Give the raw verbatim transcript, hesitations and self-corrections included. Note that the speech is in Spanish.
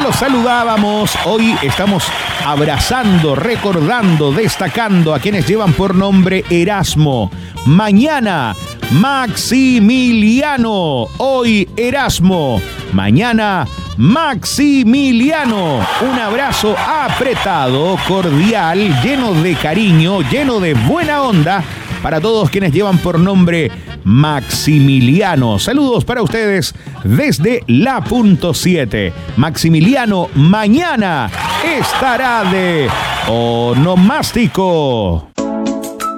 los saludábamos. Hoy estamos abrazando, recordando, destacando a quienes llevan por nombre Erasmo. Mañana, Maximiliano. Hoy, Erasmo. Mañana, Maximiliano. Un abrazo apretado, cordial, lleno de cariño, lleno de buena onda para todos quienes llevan por nombre Maximiliano. Saludos para ustedes desde la punto siete. Maximiliano mañana estará de onomástico.